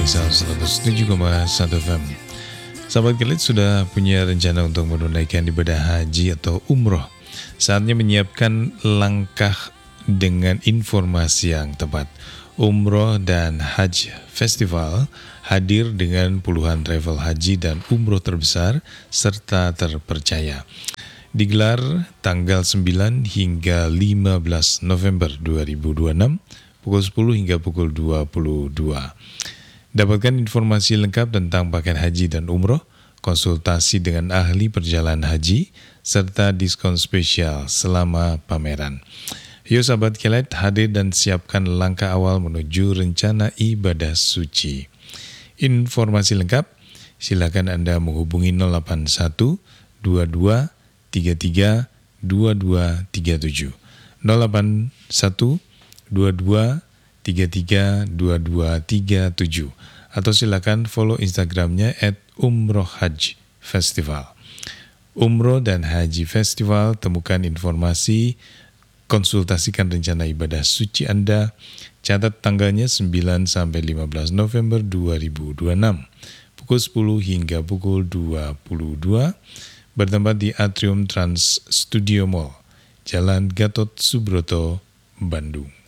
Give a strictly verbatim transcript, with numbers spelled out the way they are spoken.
Indonesia seratus tujuh koma satu F M. Sahabat Khalid sudah punya rencana untuk menunaikan ibadah haji atau umroh. Saatnya menyiapkan langkah dengan informasi yang tepat. Umroh dan Haji Festival hadir dengan puluhan travel haji dan umroh terbesar serta terpercaya. Digelar tanggal sembilan hingga lima belas November dua ribu dua puluh enam pukul sepuluh hingga pukul dua puluh dua. Dapatkan informasi lengkap tentang paket haji dan umroh, konsultasi dengan ahli perjalanan haji, serta diskon spesial selama pameran. Yuk sahabat Khalid, hadir dan siapkan langkah awal menuju rencana ibadah suci. Informasi lengkap, silakan Anda menghubungi nol delapan satu dua dua tiga tiga dua dua tiga tujuh nol delapan satu dua dua tiga tiga dua dua tiga tujuh atau silakan follow Instagramnya at umroh haj festival. Umroh dan Haji Festival, temukan informasi, konsultasikan rencana ibadah suci Anda, catat tanggalnya sembilan sampai lima belas November dua ribu dua puluh enam, pukul sepuluh hingga pukul dua puluh dua, bertempat di Atrium Trans Studio Mall, Jalan Gatot Subroto, Bandung.